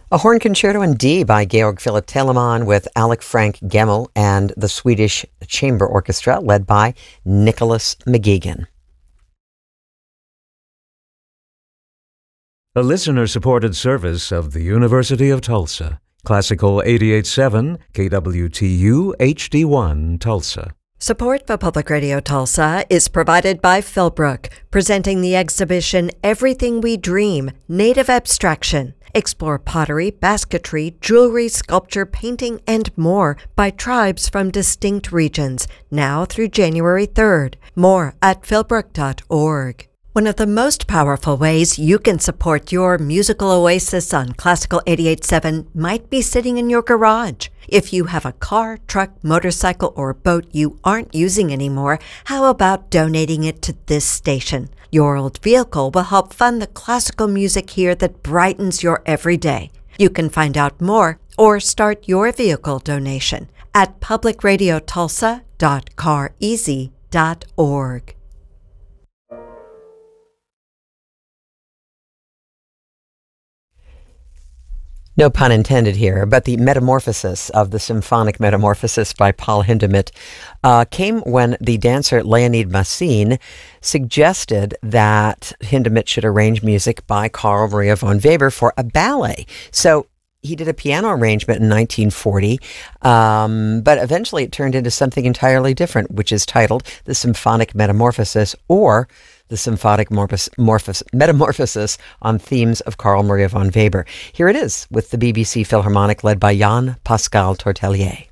A horn concerto in D by Georg Philipp Telemann with Alec Frank Gemmel and the Swedish Chamber Orchestra led by Nicholas McGeegan. A listener-supported service of the University of Tulsa. Classical 88.7 KWTU HD1 Tulsa. Support for Public Radio Tulsa is provided by Philbrook, presenting the exhibition Everything We Dream, Native Abstraction. Explore pottery, basketry, jewelry, sculpture, painting, and more by tribes from distinct regions, now through January 3rd. More at philbrook.org. One of the most powerful ways you can support your musical oasis on Classical 88.7 might be sitting in your garage. If you have a car, truck, motorcycle, or boat you aren't using anymore, how about donating it to this station? Your old vehicle will help fund the classical music here that brightens your everyday. You can find out more or start your vehicle donation at publicradiotulsa.careasy.org. No pun intended here, but the metamorphosis of the Symphonic Metamorphosis by Paul Hindemith came when the dancer Leonid Massine suggested that Hindemith should arrange music by Carl Maria von Weber for a ballet. So he did a piano arrangement in 1940, but eventually it turned into something entirely different, which is titled The Symphonic Metamorphosis, or The Symphonic Metamorphosis on Themes of Carl Maria von Weber. Here it is with the BBC Philharmonic led by Jan Pascal Tortelier.